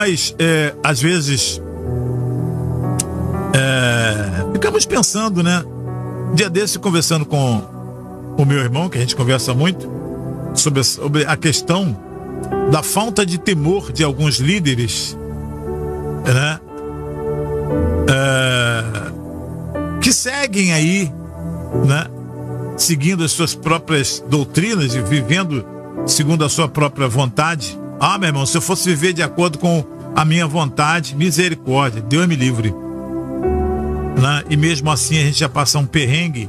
Nós, às vezes, ficamos pensando, né? Um dia desse, conversando com o meu irmão, que a gente conversa muito, sobre a questão da falta de temor de alguns líderes, né? Que seguem aí, né? Seguindo as suas próprias doutrinas e vivendo segundo a sua própria vontade. Ah, meu irmão, se eu fosse viver de acordo com a minha vontade, misericórdia, Deus me livre, né? E mesmo assim a gente já passa um perrengue,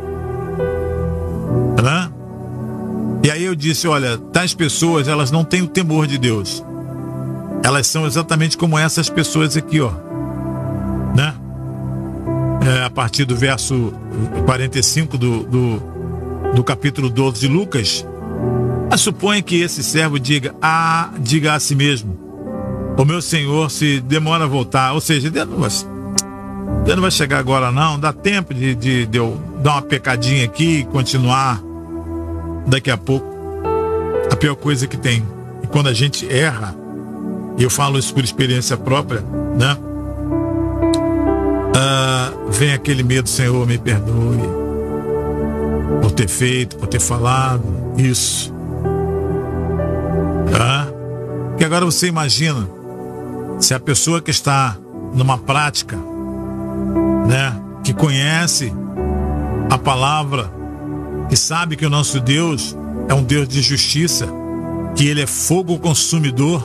né? E aí eu disse, olha, tais pessoas, elas não têm o temor de Deus. Elas são exatamente como essas pessoas aqui, ó, né? A partir do verso 45 do capítulo 12 de Lucas, suponha que esse servo diga a si mesmo: o meu senhor se demora a voltar. Ou seja, Deus não vai chegar agora não, dá tempo de eu dar uma pecadinha aqui e continuar daqui a pouco. A pior coisa que tem. E quando a gente erra, e eu falo isso por experiência própria, né? Vem aquele medo: Senhor, me perdoe por ter feito, por ter falado isso. Que agora você imagina se a pessoa que está numa prática, né, que conhece a palavra, que sabe que o nosso Deus é um Deus de justiça, que Ele é fogo consumidor,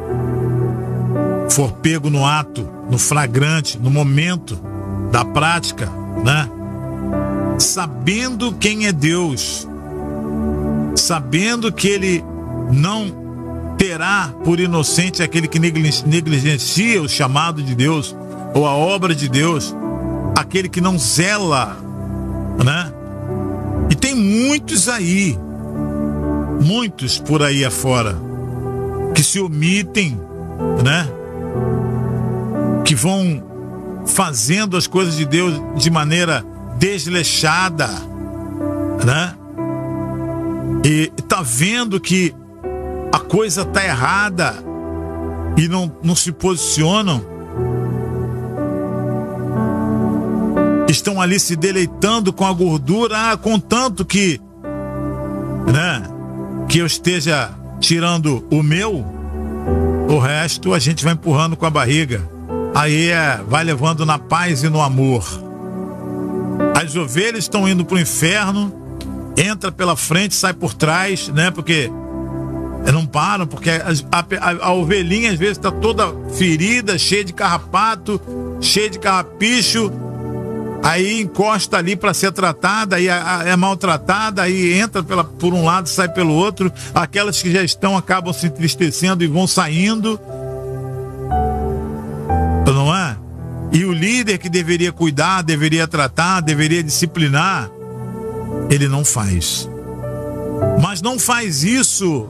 for pego no ato, no flagrante, no momento da prática, né, sabendo quem é Deus, sabendo que Ele não terá por inocente aquele que negligencia o chamado de Deus ou a obra de Deus, aquele que não zela, né? E tem muitos aí, muitos por aí afora, que se omitem, né? Que vão fazendo as coisas de Deus de maneira desleixada, né? E tá vendo que a coisa tá errada e não se posicionam. Estão ali se deleitando com a gordura, contanto que, né, que eu esteja tirando o meu, o resto a gente vai empurrando com a barriga. Aí vai levando na paz e no amor. As ovelhas estão indo pro inferno, entra pela frente, sai por trás, né? Porque não param, porque a ovelhinha às vezes está toda ferida, cheia de carrapato, cheia de carrapicho. Aí encosta ali para ser tratada, aí é maltratada, aí entra por um lado, sai pelo outro. Aquelas que já estão acabam se entristecendo e vão saindo, não é? E o líder que deveria cuidar, deveria tratar, deveria disciplinar, ele não faz. Mas não faz isso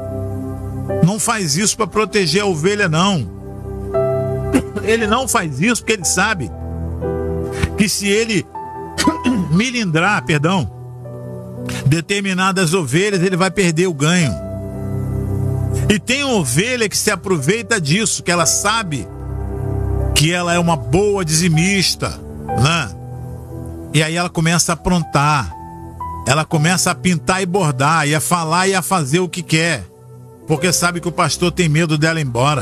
para proteger a ovelha, não. Ele não faz isso porque ele sabe que se ele melindrar, determinadas ovelhas, ele vai perder o ganho. E tem ovelha que se aproveita disso, que ela sabe que ela é uma boa dizimista, né? E aí ela começa a aprontar, ela começa a pintar e bordar, e a falar e a fazer o que quer, porque sabe que o pastor tem medo dela ir embora,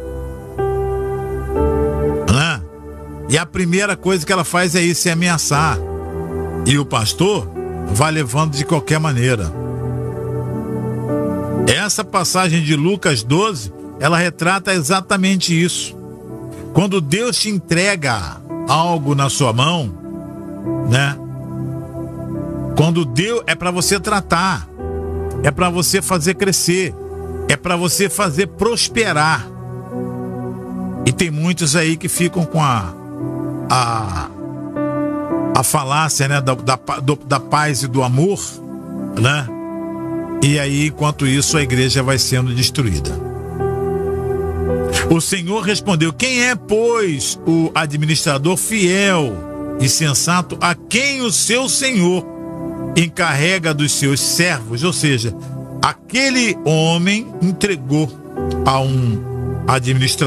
né? E a primeira coisa que ela faz é isso, é ameaçar. E o pastor vai levando de qualquer maneira. Essa passagem de Lucas 12, ela retrata exatamente isso. Quando Deus te entrega algo na sua mão, né? Quando Deus é para você tratar, é para você fazer crescer, é para você fazer prosperar. E tem muitos aí que ficam com a falácia, né, da paz e do amor, né? E aí, enquanto isso, a igreja vai sendo destruída. O Senhor respondeu: quem é, pois, o administrador fiel e sensato a quem o seu Senhor encarrega dos seus servos? Ou seja, aquele homem entregou administração